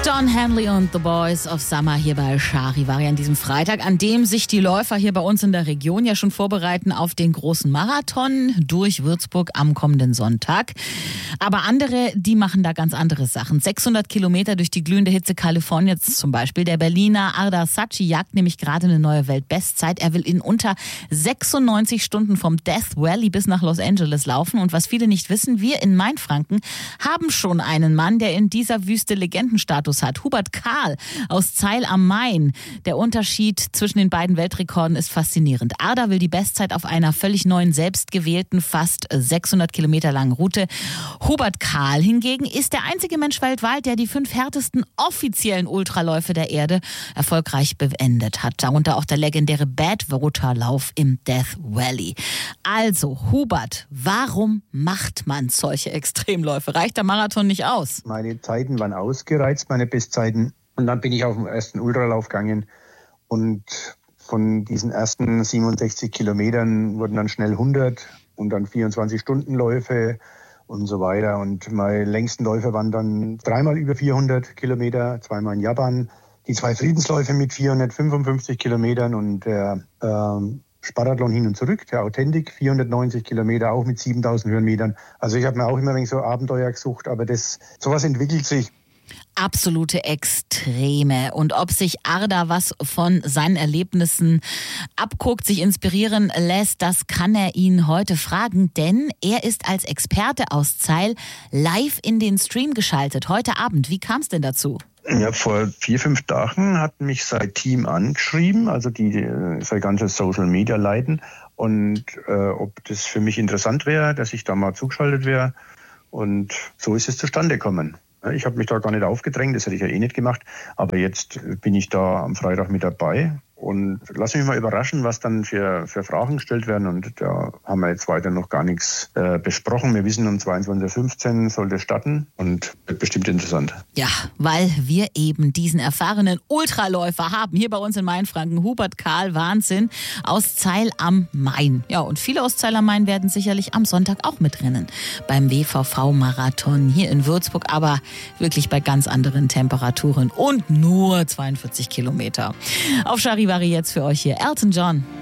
Don Henley und The Boys of Summer hier bei Charivari an diesem Freitag, an dem sich die Läufer hier bei uns in der Region ja schon vorbereiten auf den großen Marathon durch Würzburg am kommenden Sonntag. Aber andere, die machen da ganz andere Sachen. 600 Kilometer durch die glühende Hitze Kaliforniens zum Beispiel. Der Berliner Ardar Saci jagt nämlich gerade eine neue Weltbestzeit. Er will in unter 96 Stunden vom Death Valley bis nach Los Angeles laufen. Und was viele nicht wissen, wir in Mainfranken haben schon einen Mann, der in dieser Wüste Legendenstatus hat. Hubert Kahl aus Zeil am Main. Der Unterschied zwischen den beiden Weltrekorden ist faszinierend. Ardar will die Bestzeit auf einer völlig neuen, selbstgewählten, fast 600 Kilometer langen Route. Hubert Kahl hingegen ist der einzige Mensch weltweit, der die 5 härtesten offiziellen Ultraläufe der Erde erfolgreich beendet hat. Darunter auch der legendäre Badwater-Lauf im Death Valley. Also, Hubert, warum macht man solche Extremläufe? Reicht der Marathon nicht aus? Meine Zeiten waren ausgereizt, meine Bestzeiten. Und dann bin ich auf den ersten Ultralauf gegangen. Und von diesen ersten 67 Kilometern wurden dann schnell 100 und dann 24-Stunden-Läufe und so weiter. Und meine längsten Läufe waren dann 3-mal über 400 Kilometer, 2-mal in Japan. Die 2 Friedensläufe mit 455 Kilometern und der Sparathlon hin und zurück, der Authentik, 490 Kilometer, auch mit 7000 Höhenmetern. Also ich habe mir auch immer ein wenig so Abenteuer gesucht, aber sowas entwickelt sich. Absolute Extreme. Und ob sich Ardar was von seinen Erlebnissen abguckt, sich inspirieren lässt, das kann er ihn heute fragen, denn er ist als Experte aus Zeil live in den Stream geschaltet. Heute Abend. Wie kam es denn dazu? Ja, vor 4-5 Tagen hat mich sein Team angeschrieben, also die sein ganzes Social Media leiten, und ob das für mich interessant wäre, dass ich da mal zugeschaltet wäre. Und so ist es zustande gekommen. Ich habe mich da gar nicht aufgedrängt, das hätte ich ja eh nicht gemacht. Aber jetzt bin ich da am Freitag mit dabei und lass mich mal überraschen, was dann für Fragen gestellt werden. Und da haben wir jetzt weiter noch gar nichts besprochen. Wir wissen, um 22.15 Uhr soll das starten und wird bestimmt interessant. Ja, weil wir eben diesen erfahrenen Ultraläufer haben. Hier bei uns in Mainfranken, Hubert Kahl, Wahnsinn, aus Zeil am Main. Ja, und viele aus Zeil am Main werden sicherlich am Sonntag auch mitrennen beim WVV-Marathon hier in Würzburg, aber wirklich bei ganz anderen Temperaturen und nur 42 Kilometer. Auf Charivari jetzt für euch hier Elton John.